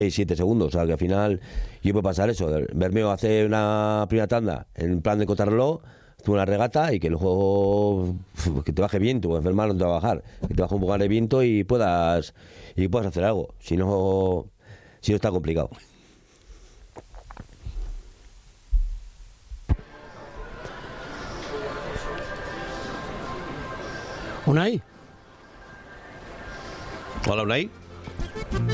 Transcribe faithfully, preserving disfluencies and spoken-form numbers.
siete segundos, o sea que al final yo puede pasar eso, Bermeo hace una primera tanda en plan de contrarreloj, hace una regata y que el juego que te baje viento, enfermar no te va a bajar, que te baje un poco de viento y puedas y puedas hacer algo, si no si no está complicado. Unai. Hola, Unai.